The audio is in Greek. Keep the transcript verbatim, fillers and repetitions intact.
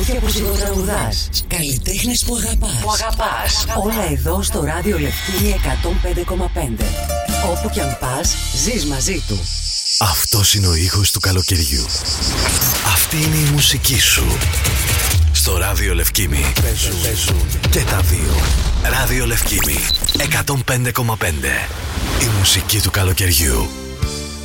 Τραγούδια που σιγοτραγουδάς. Καλλιτέχνες που αγαπάς. Που αγαπάς. Όλα εδώ στο Ράδιο Λευκήνη εκατόν πέντε κόμμα πέντε. Όπου κι αν πας, ζεις μαζί του. Αυτός είναι ο ήχος του καλοκαιριού. Αυτή είναι η μουσική σου. Στο Ράδιο Λευκήμι παίζουν, παίζουν και τα δύο. Ράδιο Λευκήμι εκατόν πέντε κόμμα πέντε. Η μουσική του καλοκαιριού.